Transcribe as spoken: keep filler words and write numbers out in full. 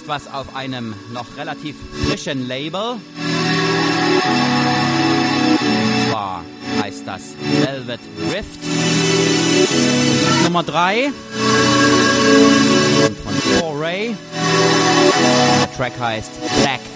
was auf einem noch relativ frischen Label. Und zwar heißt das Velvet Drift. Das ist Nummer drei. Und von Foray. Der Track heißt Black